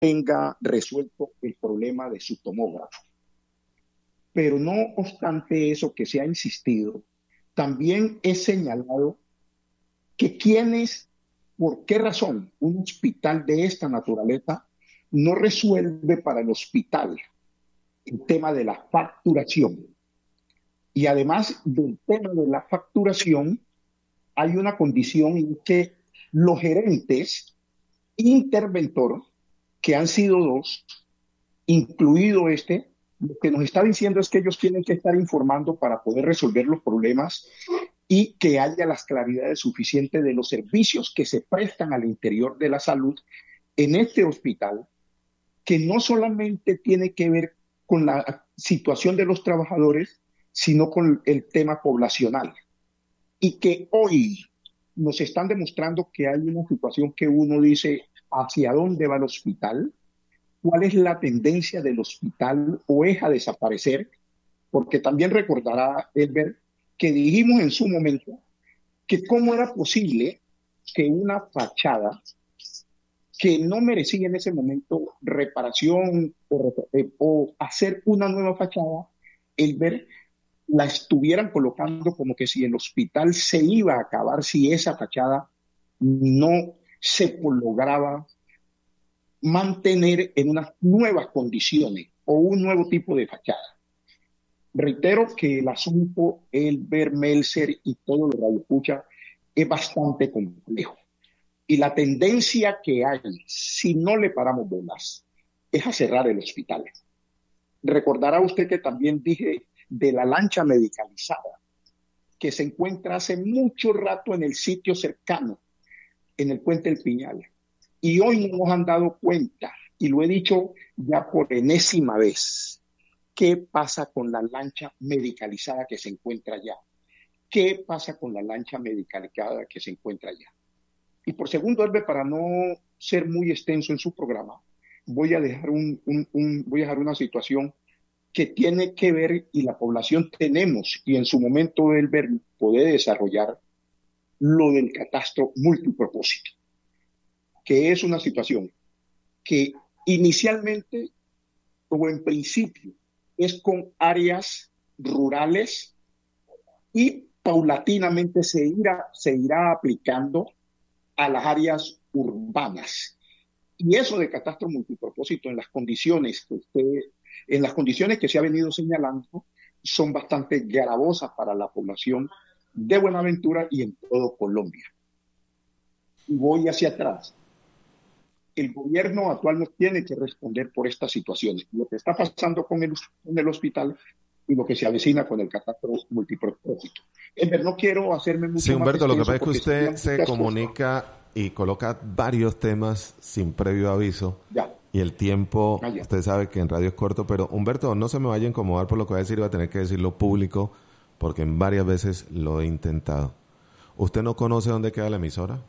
tenga resuelto el problema de su tomógrafo. Pero no obstante eso que se ha insistido, también es señalado que quienes, por qué razón un hospital de esta naturaleza no resuelve para el hospital el tema de la facturación. Y además del tema de la facturación, hay una condición en que los gerentes interventor, que han sido dos, incluido este, lo que nos está diciendo es que ellos tienen que estar informando para poder resolver los problemas y que haya las claridades suficientes de los servicios que se prestan al interior de la salud en este hospital, que no solamente tiene que ver con la situación de los trabajadores, sino con el tema poblacional. Y que hoy nos están demostrando que hay una situación que uno dice, ¿hacia dónde va el hospital? ¿Cuál es la tendencia del hospital o es a desaparecer? Porque también recordará, Elber, que dijimos en su momento que cómo era posible que una fachada que no merecía en ese momento reparación o hacer una nueva fachada, Elber, la estuvieran colocando como que si el hospital se iba a acabar si esa fachada no se lograba mantener en unas nuevas condiciones o un nuevo tipo de fachada. Reitero que el asunto, Elber, Melzer y todo lo que escucha es bastante complejo. Y la tendencia que hay, si no le paramos bolas, es a cerrar el hospital. Recordará usted que también dije de la lancha medicalizada, que se encuentra hace mucho rato en el sitio cercano, en el Puente del Piñal. Y hoy no nos han dado cuenta, y lo he dicho ya por enésima vez, ¿qué pasa con la lancha medicalizada que se encuentra allá? ¿Qué pasa con la lancha medicalizada que se encuentra allá? Y por segundo, Herbe, para no ser muy extenso en su programa, voy a dejar una situación que tiene que ver, y la población tenemos, y en su momento Elber puede desarrollar lo del catastro multipropósito, que es una situación que inicialmente o en principio es con áreas rurales y paulatinamente se irá aplicando a las áreas urbanas. Y eso de catastro multipropósito en las condiciones que se ha venido señalando son bastante gravosas para la población de Buenaventura y en todo Colombia. Y voy hacia atrás. El gobierno actual nos tiene que responder por estas situaciones. Lo que está pasando con el hospital y lo que se avecina con el catastro multipropósito. No quiero hacerme mucho sí, Humberto, más lo que pasa es que usted se comunica cosas y coloca varios temas sin previo aviso. Ya. Y el tiempo, Ya. usted sabe que en radio es corto, pero Humberto, no se me vaya a incomodar por lo que voy a decir, va a tener que decirlo público, porque en varias veces lo he intentado. ¿Usted no conoce dónde queda la emisora?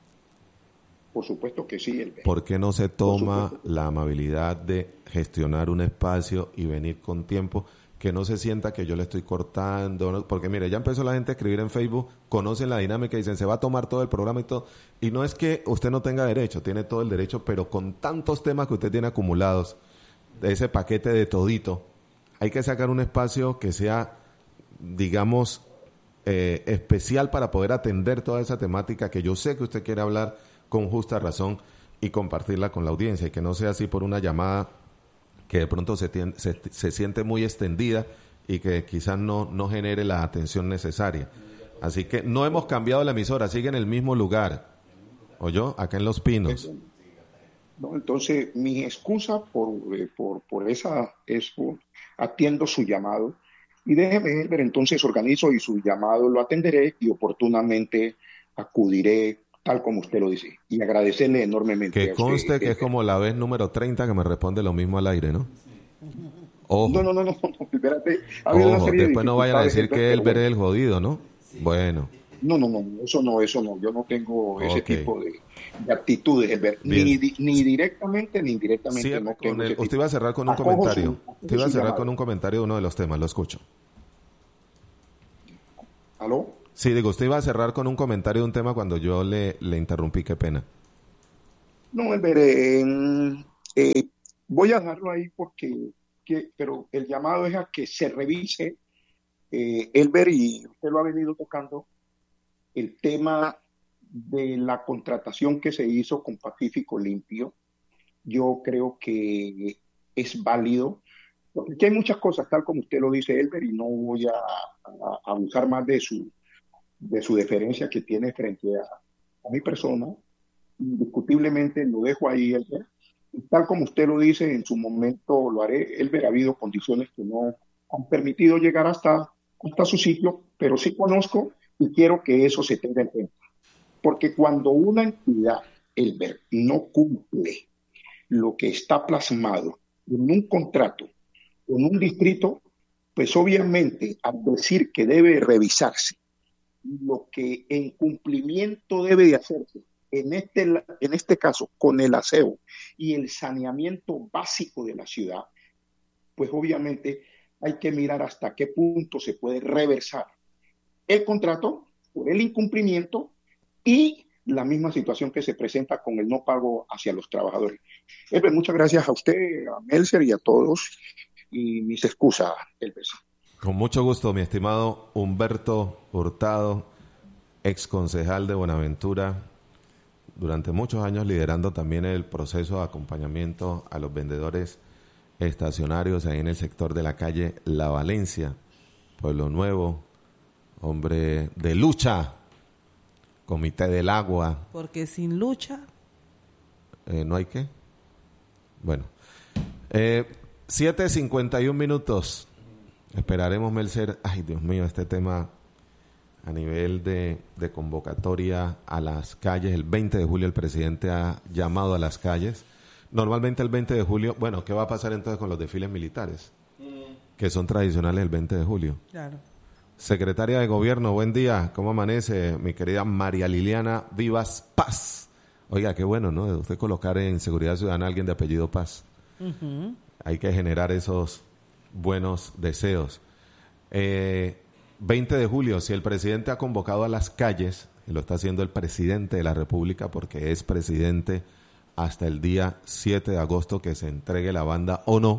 Por supuesto que sí. ¿Por qué no se toma la amabilidad de gestionar un espacio y venir con tiempo? Que no se sienta que yo le estoy cortando, ¿no? Porque mire, ya empezó la gente a escribir en Facebook, conocen la dinámica y dicen, se va a tomar todo el programa y todo. Y no es que usted no tenga derecho, tiene todo el derecho, pero con tantos temas que usted tiene acumulados, de ese paquete de todito, hay que sacar un espacio que sea, digamos, especial para poder atender toda esa temática que yo sé que usted quiere hablar con justa razón y compartirla con la audiencia, y que no sea así por una llamada que de pronto se siente muy extendida y que quizás no genere la atención necesaria. Así que no hemos cambiado la emisora, sigue en el mismo lugar. ¿Oyó? Acá en Los Pinos. No, entonces, mi excusa por esa es atiendo su llamado. Y déjeme ver, entonces organizo y su llamado lo atenderé y oportunamente acudiré tal como usted lo dice, y agradecerle enormemente. Que conste usted, que es como la vez número 30 que me responde lo mismo al aire, ¿no? Ojo. No, espérate. Ojo, después no vayan a decir que Elber es el jodido, ¿no? Bueno. No, eso no. Yo no tengo ese tipo de actitudes, Elber. Ni directamente ni indirectamente. Sí, no tengo usted iba a cerrar con un comentario. Usted iba a cerrar con un comentario de uno de los temas, lo escucho. ¿Aló? Sí, digo, usted iba a cerrar con un comentario de un tema cuando yo le interrumpí, qué pena. No, Elber, Voy a dejarlo ahí pero el llamado es a que se revise, Elber, y usted lo ha venido tocando, el tema de la contratación que se hizo con Pacífico Limpio. Yo creo que es válido, porque aquí hay muchas cosas, tal como usted lo dice, Elber, y no voy a abusar más de su deferencia que tiene frente a mi persona. Indiscutiblemente lo dejo ahí, Elber. Y tal como usted lo dice, en su momento lo haré. Elber, ha habido condiciones que no han permitido llegar hasta su sitio, pero sí conozco y quiero que eso se tenga en cuenta. Porque cuando una entidad, Elber, no cumple lo que está plasmado en un contrato con un distrito, pues obviamente al decir que debe revisarse lo que en cumplimiento debe de hacerse, en este caso con el aseo y el saneamiento básico de la ciudad, pues obviamente hay que mirar hasta qué punto se puede reversar el contrato por el incumplimiento y la misma situación que se presenta con el no pago hacia los trabajadores. Elber, muchas gracias a usted, a Melcer y a todos, y mis excusas, Elber. Con mucho gusto, mi estimado Humberto Hurtado, ex concejal de Buenaventura, durante muchos años liderando también el proceso de acompañamiento a los vendedores estacionarios ahí en el sector de la calle La Valencia, Pueblo Nuevo, hombre de lucha, Comité del Agua. Porque sin lucha... ¿No hay qué? Bueno, 7:51 minutos. Esperaremos, Melcer. Ay, Dios mío, este tema a nivel de convocatoria a las calles. El 20 de julio el presidente ha llamado a las calles. Normalmente el 20 de julio, bueno, ¿qué va a pasar entonces con los desfiles militares? Que son tradicionales el 20 de julio. Claro. Secretaria de Gobierno, buen día. ¿Cómo amanece, mi querida María Liliana Vivas Paz? Oiga, qué bueno, ¿no? De usted colocar en Seguridad Ciudadana a alguien de apellido Paz. Uh-huh. Hay que generar esos buenos deseos. 20 de julio, si el presidente ha convocado a las calles, y lo está haciendo el presidente de la República porque es presidente hasta el día 7 de agosto que se entregue la banda o no,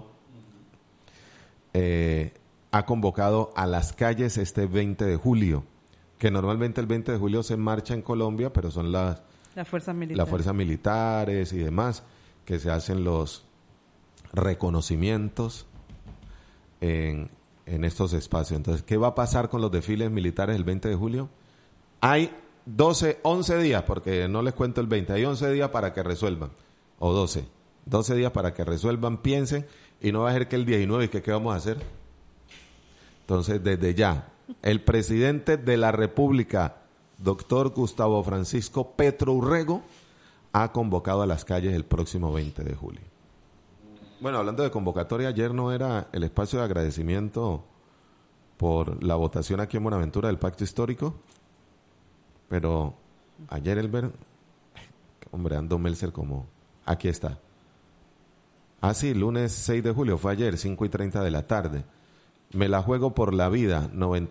ha convocado a las calles este 20 de julio, que normalmente el 20 de julio se marcha en Colombia, pero son las fuerzas militares y demás, que se hacen los reconocimientos en estos espacios. Entonces, ¿qué va a pasar con los desfiles militares el 20 de julio? Hay 11 días, porque no les cuento el 20, hay 11 días para que resuelvan, o 12 días para que resuelvan, piensen, y no va a ser que el 19, ¿y qué vamos a hacer? Entonces, desde ya, el presidente de la República, doctor Gustavo Francisco Petro Urrego, ha convocado a las calles el próximo 20 de julio. Bueno, hablando de convocatoria, ayer no era el espacio de agradecimiento por la votación aquí en Buenaventura del Pacto Histórico, pero ayer Elber, hombre, ando Melcer como, aquí está. Ah, sí, lunes 6 de julio, fue ayer, 5:30 de la tarde. Me la juego por la vida,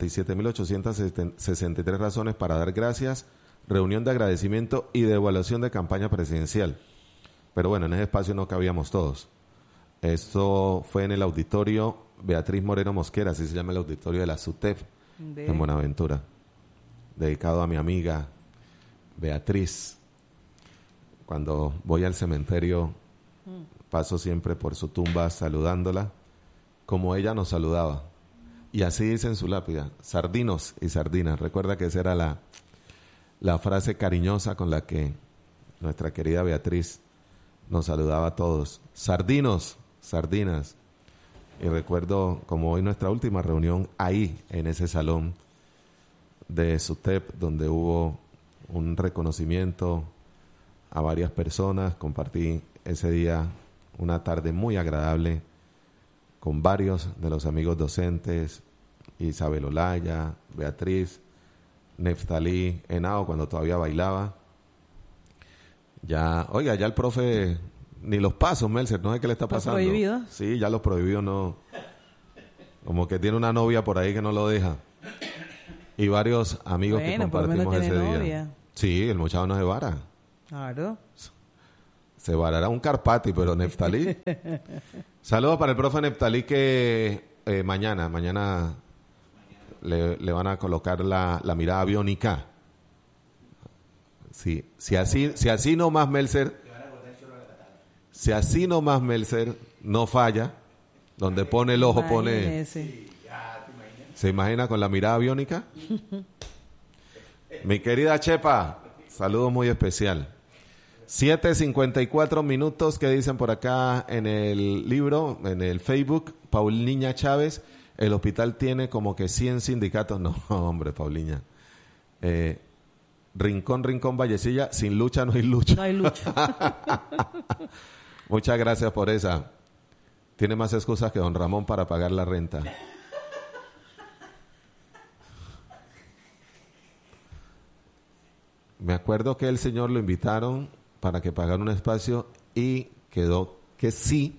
97.863 razones para dar gracias, reunión de agradecimiento y de evaluación de campaña presidencial. Pero bueno, en ese espacio no cabíamos todos. Esto fue en el auditorio Beatriz Moreno Mosquera, así se llama el auditorio de la SUTEP en Buenaventura, dedicado a mi amiga Beatriz. Cuando voy al cementerio, paso siempre por su tumba saludándola, como ella nos saludaba. Y así dice en su lápida, sardinos y sardinas. Recuerda que esa era la frase cariñosa con la que nuestra querida Beatriz nos saludaba a todos. Sardinos, sardinas. Y recuerdo como hoy nuestra última reunión ahí, en ese salón de SUTEP, donde hubo un reconocimiento a varias personas. Compartí ese día una tarde muy agradable con varios de los amigos docentes, Isabel Olaya, Beatriz, Neftalí Henao, cuando todavía bailaba. Ya, oiga, ya el profe, ni los pasos, Melcer, no sé qué le está pasando. ¿Prohibido? Sí, ya los prohibido, no. Como que tiene una novia por ahí que no lo deja. Y varios amigos que compartimos ese día. Sí, el muchacho no se vara. Claro. se varará un Carpati, pero Neftalí. Saludos para el profe Neftalí que mañana le van a colocar la mirada biónica. Sí, si así nomás Meltzer no falla, donde pone el ojo pone... ¿Se imagina con la mirada biónica? Mi querida Chepa, saludo muy especial. 7:54 minutos, que dicen por acá en el libro, en el Facebook, Pauliña Chávez, el hospital tiene como que 100 sindicatos. No, hombre, Pauliña. Rincón, Vallecilla, sin lucha no hay lucha. No hay lucha. Muchas gracias por esa. Tiene más excusas que don Ramón para pagar la renta. Me acuerdo que el señor lo invitaron para que pagara un espacio y quedó que sí.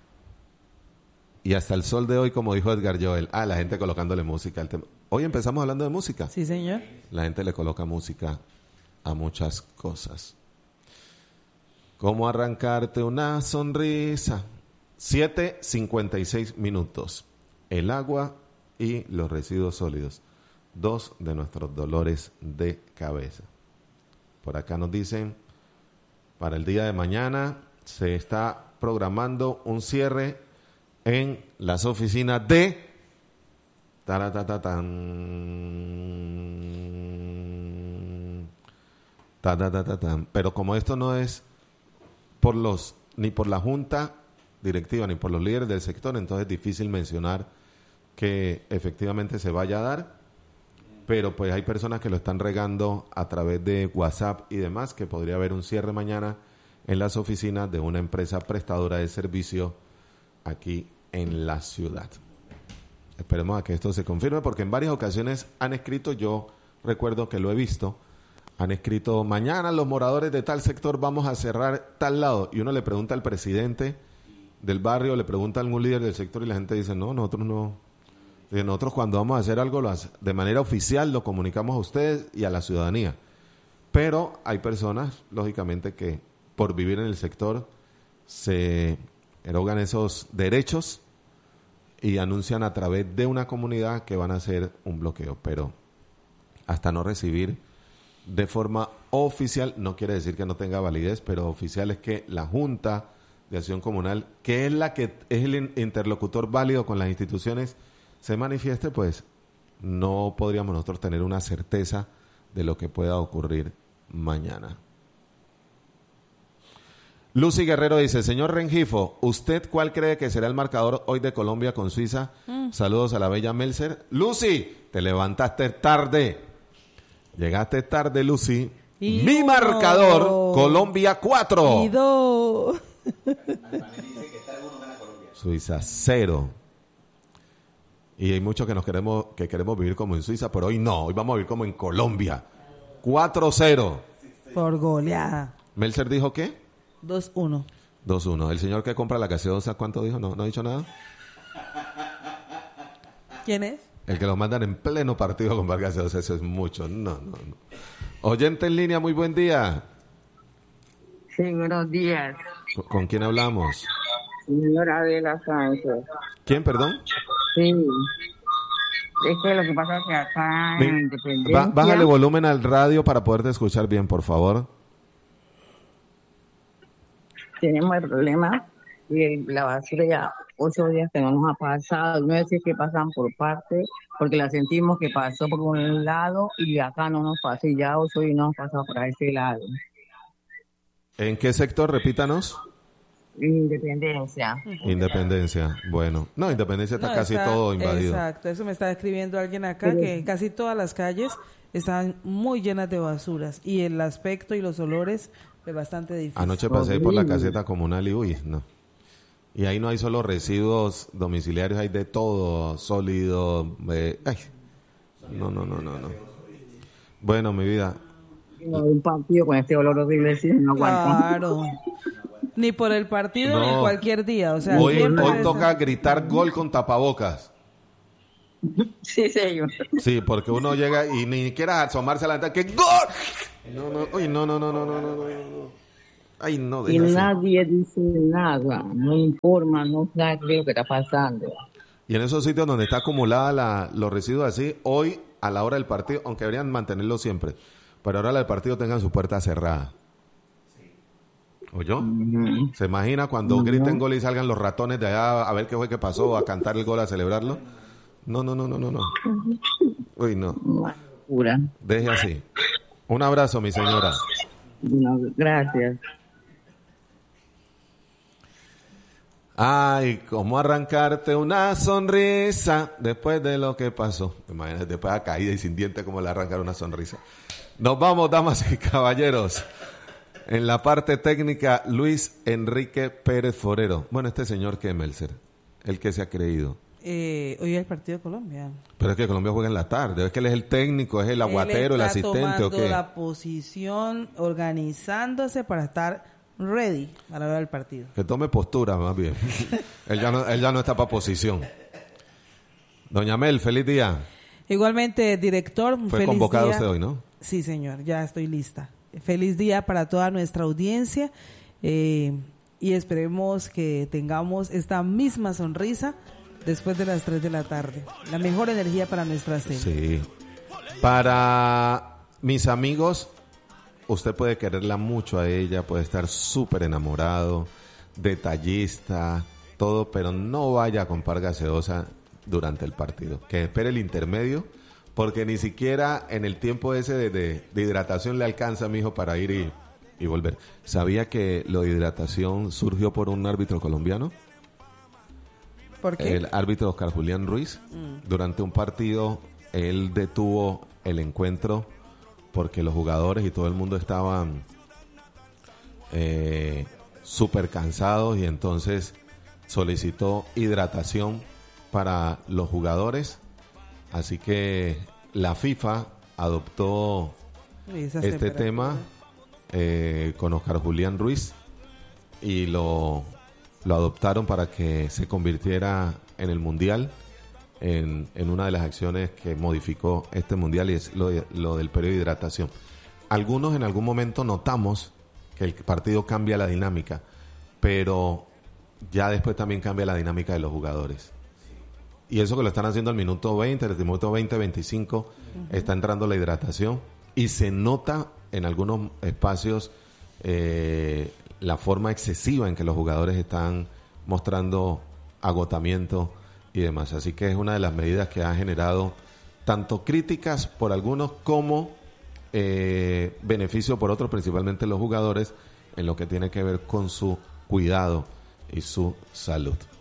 Y hasta el sol de hoy, como dijo Edgar Joel, la gente colocándole música al tema. Hoy empezamos hablando de música. Sí, señor. La gente le coloca música a muchas cosas. ¿Cómo arrancarte una sonrisa? 7:56 minutos. El agua y los residuos sólidos. 2 de nuestros dolores de cabeza. Por acá nos dicen, para el día de mañana se está programando un cierre en las oficinas de... Pero como esto no es ni por la junta directiva ni por los líderes del sector, entonces es difícil mencionar que efectivamente se vaya a dar, pero pues hay personas que lo están regando a través de WhatsApp y demás, que podría haber un cierre mañana en las oficinas de una empresa prestadora de servicio aquí en la ciudad. Esperemos a que esto se confirme, porque en varias ocasiones han escrito, yo recuerdo que lo he visto, han escrito, mañana los moradores de tal sector vamos a cerrar tal lado, y uno le pregunta al presidente del barrio, le pregunta a algún líder del sector y la gente dice, no, nosotros no. Nosotros cuando vamos a hacer algo de manera oficial lo comunicamos a ustedes y a la ciudadanía. Pero hay personas, lógicamente, que por vivir en el sector se erogan esos derechos y anuncian a través de una comunidad que van a hacer un bloqueo. Pero hasta no recibir de forma oficial, no quiere decir que no tenga validez, pero oficial es que la Junta de Acción Comunal, que es la que es el interlocutor válido con las instituciones, se manifieste, pues no podríamos nosotros tener una certeza de lo que pueda ocurrir mañana. Lucy Guerrero dice, señor Rengifo, ¿usted cuál cree que será el marcador hoy de Colombia con Suiza? Saludos a la bella Meltzer. Lucy, te levantaste tarde. Llegaste tarde, Lucy. Mi marcador, Colombia 4. Y 2. Suiza 0. Y hay muchos que queremos vivir como en Suiza, pero hoy no, hoy vamos a vivir como en Colombia. 4-0. Por goleada. ¿Meltzer dijo qué? 2-1. 2-1. El señor que compra la gaseosa, ¿cuánto dijo? No ha dicho nada. ¿Quién es? El que lo mandan en pleno partido a comprar gaseosa, eso es mucho. No. Oyente en línea, muy buen día. Sí, buenos días. ¿Con quién hablamos? Señora Adela Sánchez. ¿Quién, perdón? Sí. Es que lo que pasa es que acá en Independencia... Bájale volumen al radio para poderte escuchar bien, por favor. Tenemos el problema y la basura ya 8 días que no nos ha pasado. No es decir que pasan por parte, porque la sentimos que pasó por un lado y acá no nos pasó. Y ya 8 días no nos pasado por ese lado. ¿En qué sector? Repítanos. Independencia. Independencia, bueno. No, Independencia está casi todo invadido. Exacto, eso me está escribiendo alguien acá, que casi todas las calles están muy llenas de basuras y el aspecto y los olores es bastante difícil. Anoche pasé por la caseta comunal y no. Y ahí no hay solo residuos domiciliarios, hay de todo, sólido. No. Bueno, mi vida. Un partido con este olor horrible, sí, no aguanto. Claro. Ni por el partido ni cualquier día. O sea, hoy toca gritar gol con tapabocas. Sí, señor. Sí, porque uno llega y ni siquiera asomarse a la ventana. ¡Que gol! No. Ay, no, Y deja así. nadie dice nada, no informa, no sabe lo que está pasando. Y en esos sitios donde está acumulada los residuos así, hoy a la hora del partido, aunque deberían mantenerlo siempre, pero ahora del partido tengan su puerta cerrada. ¿Oyó? ¿Se imagina cuando griten gol y salgan los ratones de allá a ver qué fue que pasó, a cantar el gol, a celebrarlo? No. Uy, no. Una locura. Deje así. Un abrazo, mi señora. No, gracias. Ay, cómo arrancarte una sonrisa después de lo que pasó. Imagínate, después de la caída y sin dientes, cómo le arrancar una sonrisa. Nos vamos, damas y caballeros. En la parte técnica, Luis Enrique Pérez Forero. Bueno, este señor que es Melser, el que se ha creído. Hoy es el partido de Colombia. Pero es que Colombia juega en la tarde. Es que él es el técnico, es el aguatero, el asistente, ¿o qué? Tomando la posición, organizándose para estar ready a la hora del partido. Que tome postura, más bien. él ya no está para posición. Doña Mel, feliz día. Igualmente, director, Fue feliz convocado día. usted hoy, ¿no? Sí, señor, ya estoy lista. Feliz día para toda nuestra audiencia y esperemos que tengamos esta misma sonrisa después de las 3 de la tarde. La mejor energía para nuestra serie. Sí. Para mis amigos, usted puede quererla mucho a ella, puede estar súper enamorado, detallista, todo, pero no vaya a comprar gaseosa durante el partido. Que espere el intermedio, porque ni siquiera en el tiempo ese de hidratación le alcanza a mi hijo para ir y volver. ¿Sabía que lo de hidratación surgió por un árbitro colombiano? ¿Por qué? El árbitro Oscar Julián Ruiz. Durante un partido, él detuvo el encuentro porque los jugadores y todo el mundo estaban súper cansados, y entonces solicitó hidratación para los jugadores. Así que la FIFA adoptó este tema con Oscar Julián Ruiz y lo adoptaron para que se convirtiera en el Mundial, en una de las acciones que modificó este Mundial, y es lo del periodo de hidratación. Algunos en algún momento notamos que el partido cambia la dinámica, pero ya después también cambia la dinámica de los jugadores. Y eso que lo están haciendo al minuto 20, desde el minuto 20-25, está entrando la hidratación y se nota en algunos espacios la forma excesiva en que los jugadores están mostrando agotamiento y demás. Así que es una de las medidas que ha generado tanto críticas por algunos como beneficio por otros, principalmente los jugadores, en lo que tiene que ver con su cuidado y su salud.